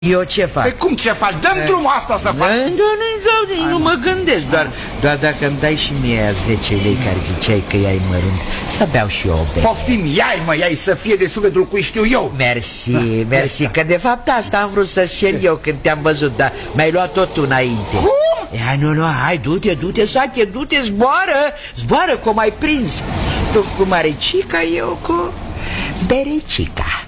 Eu ce fac? Păi cum ce faci? Dăm drumul asta să faci. Nu mă gândesc, doar dacă îmi dai și mie 10 lei care ziceai că i-ai mărunt, să beau și eu o bere. Poftim, iai să fie de sufletul cui știu eu. Mersi, că de fapt asta am vrut să-ți cer eu când te-am văzut, dar mi-ai luat tot înainte. Cum? Nu, hai, du-te, Sache, du-te, zboară, că o mai prins. Tu cu Maricica, eu cu Berecica.